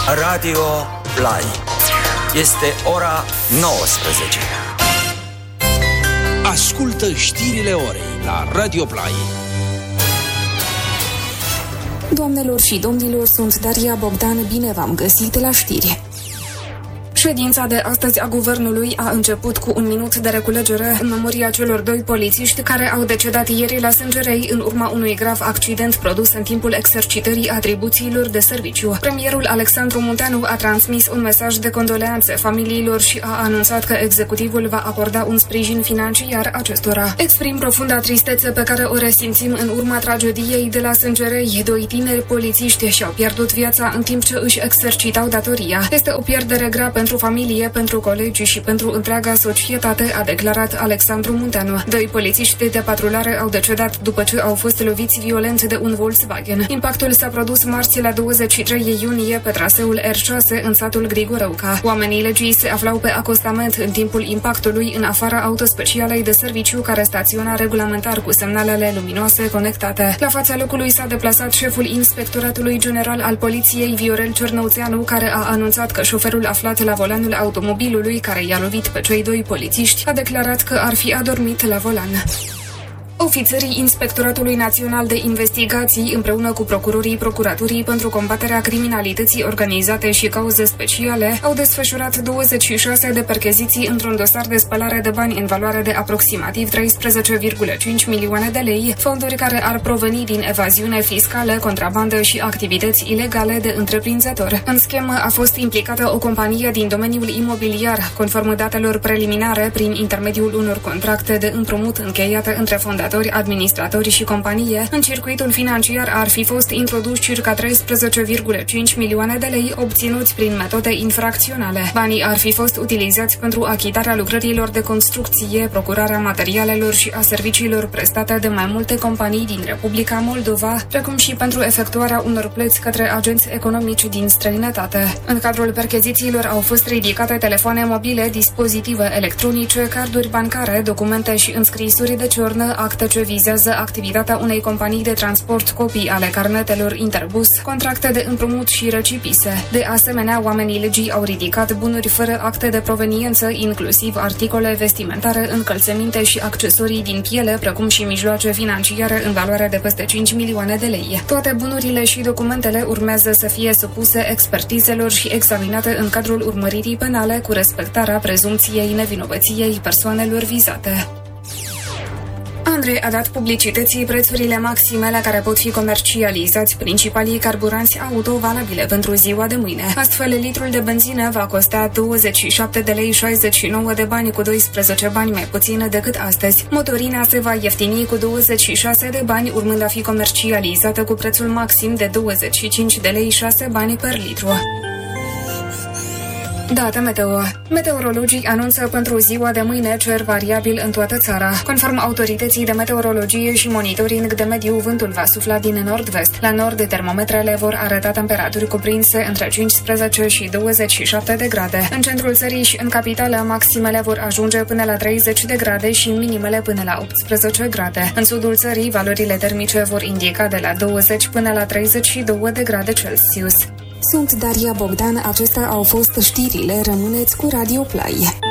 Radio Play. Este ora 19. Ascultă știrile orei la Radio Play. Doamnelor și domnilor, sunt Daria Bogdan, bine v-am găsit la știri. Ședința de astăzi a Guvernului a început cu un minut de reculegere în memoria celor doi polițiști care au decedat ieri la Sângerei în urma unui grav accident produs în timpul exercitării atribuțiilor de serviciu. Premierul Alexandru Munteanu a transmis un mesaj de condoleanțe familiilor și a anunțat că executivul va acorda un sprijin financiar acestora. Exprim profunda tristețe pe care o resimțim în urma tragediei de la Sângerei. Doi tineri polițiști și-au pierdut viața în timp ce își exercitau datoria. Este o pierdere grea pentru familie, pentru colegi și pentru întreaga societate, a declarat Alexandru Munteanu. Doi polițiști de patrulare au decedat după ce au fost loviți violent de un Volkswagen. Impactul s-a produs marți la 23 iunie pe traseul R6 în satul Grigorăuca. Oamenii legii se aflau pe acostament în timpul impactului în afara autospecialei de serviciu care staționa regulamentar cu semnalele luminoase conectate. La fața locului s-a deplasat șeful Inspectoratului General al Poliției, Viorel Cernăuțeanu, care a anunțat că șoferul aflat la volanul automobilului care i-a lovit pe cei doi polițiști a declarat că ar fi adormit la volan. Ofițerii Inspectoratului Național de Investigații, împreună cu procurorii Procuraturii pentru combaterea criminalității organizate și cauze speciale, au desfășurat 26 de percheziții într-un dosar de spălare de bani în valoare de aproximativ 13,5 milioane de lei, fonduri care ar proveni din evaziune fiscală, contrabandă și activități ilegale de întreprinzător. În schemă a fost implicată o companie din domeniul imobiliar, conform datelor preliminare, prin intermediul unor contracte de împrumut încheiate între fondatori, administratori și companie. În circuitul financiar ar fi fost introdus circa 13,5 milioane de lei obținuți prin metode infracționale. Banii ar fi fost utilizați pentru achitarea lucrărilor de construcție, procurarea materialelor și a serviciilor prestate de mai multe companii din Republica Moldova, precum și pentru efectuarea unor plăți către agenți economici din străinătate. În cadrul perchezițiilor au fost ridicate telefoane mobile, dispozitive electronice, carduri bancare, documente și înscrisuri de ciornă, acte ce vizează activitatea unei companii de transport, copii ale carnetelor Interbus, contracte de împrumut și recipise. De asemenea, oamenii legii au ridicat bunuri fără acte de proveniență, inclusiv articole vestimentare, încălțăminte și accesorii din piele, precum și mijloace financiare în valoare de peste 5 milioane de lei. Toate bunurile și documentele urmează să fie supuse expertizelor și examinate în cadrul urmăririi penale cu respectarea prezumției nevinovăției persoanelor vizate. Andrei a dat publicității prețurile maxime la care pot fi comercializați principalii carburanți auto valabile pentru ziua de mâine. Astfel, litrul de benzină va costa 27 de lei 69 de bani, cu 12 bani mai puțin decât astăzi. Motorina se va ieftini cu 26 de bani, urmând a fi comercializată cu prețul maxim de 25 de lei 6 bani per litru. Date meteo. Meteorologii anunță pentru ziua de mâine cer variabil în toată țara. Conform autorității de meteorologie și monitoring de mediu, vântul va sufla din nord-vest. La nord, termometrele vor arăta temperaturi cuprinse între 15 și 27 de grade. În centrul țării și în capitală, maximele vor ajunge până la 30 de grade și minimele până la 18 grade. În sudul țării, valorile termice vor indica de la 20 până la 32 de grade Celsius. Sunt Daria Bogdan, acestea au fost știrile, rămâneți cu Radio Play.